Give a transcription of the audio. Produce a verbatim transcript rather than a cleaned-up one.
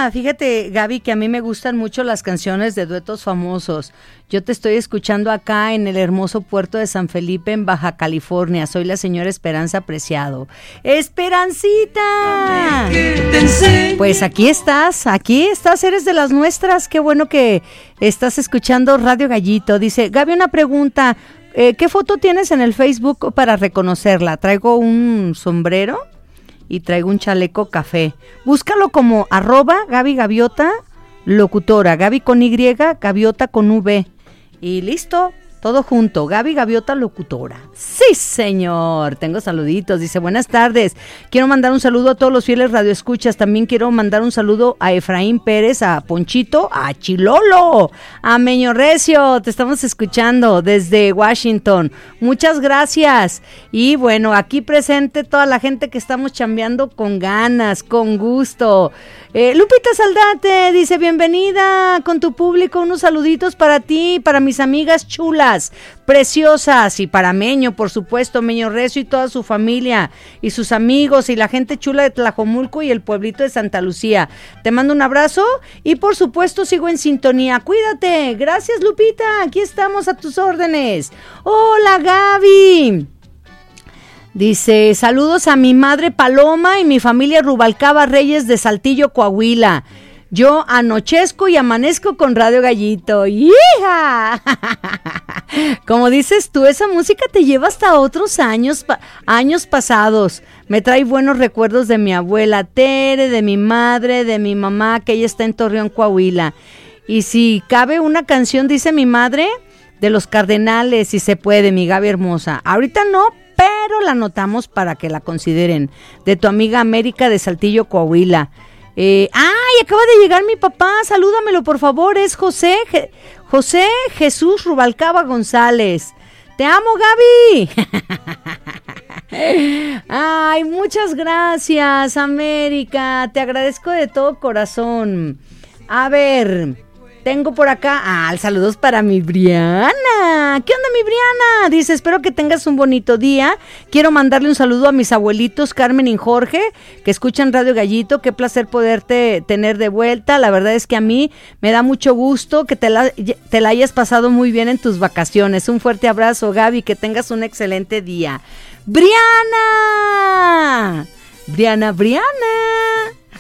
Hola, fíjate, Gaby, que a mí me gustan mucho las canciones de duetos famosos. Yo te estoy escuchando acá en el hermoso puerto de San Felipe, en Baja California. Soy la señora Esperanza Preciado. ¡Esperancita! Pues aquí estás, aquí estás, eres de las nuestras. Qué bueno que estás escuchando Radio Gallito. Dice, Gaby, una pregunta. Eh, ¿Qué foto tienes en el Facebook para reconocerla? Traigo un sombrero y traigo un chaleco café. Búscalo como arroba Gaby Gaviota locutora, Gaby con Y, Gaviota con V. Y listo, todo junto, Gaby Gaviota locutora. Sí, señor, tengo saluditos. Dice, buenas tardes, quiero mandar un saludo a todos los fieles radioescuchas. También quiero mandar un saludo a Efraín Pérez, a Ponchito, a Chilolo, a Meño Recio. Te estamos escuchando desde Washington. Muchas gracias. Y bueno, aquí presente toda la gente que estamos chambeando con ganas, con gusto. Eh, Lupita Saldate dice, bienvenida con tu público, unos saluditos para ti, para mis amigas chulas, preciosas, y para Meño, por supuesto, Meño Recio y toda su familia, y sus amigos, y la gente chula de Tlajomulco y el pueblito de Santa Lucía. Te mando un abrazo, y por supuesto sigo en sintonía. Cuídate. Gracias, Lupita, aquí estamos a tus órdenes. Hola, Gaby. Dice, saludos a mi madre Paloma y mi familia Rubalcaba Reyes de Saltillo, Coahuila. Yo anochezco y amanezco con Radio Gallito. ¡Hija! Como dices tú, esa música te lleva hasta otros años, pa- años pasados. Me trae buenos recuerdos de mi abuela Tere, de mi madre, de mi mamá, que ella está en Torreón, Coahuila. Y si cabe una canción, dice mi madre, de los Cardenales, si se puede, mi Gaby hermosa. Ahorita no, pero la anotamos para que la consideren. De tu amiga América de Saltillo, Coahuila. Eh, ¡Ay! Acaba de llegar mi papá, salúdamelo por favor, es José, Je- José Jesús Rubalcaba González. ¡Te amo, Gaby! ¡Ay, muchas gracias, América! Te agradezco de todo corazón. A ver, tengo por acá, ah, saludos para mi Briana. ¿Qué onda, mi Briana? Dice, espero que tengas un bonito día. Quiero mandarle un saludo a mis abuelitos Carmen y Jorge, que escuchan Radio Gallito. Qué placer poderte tener de vuelta. La verdad es que a mí me da mucho gusto que te la, te la hayas pasado muy bien en tus vacaciones. Un fuerte abrazo, Gaby, que tengas un excelente día. Briana, Briana, Briana.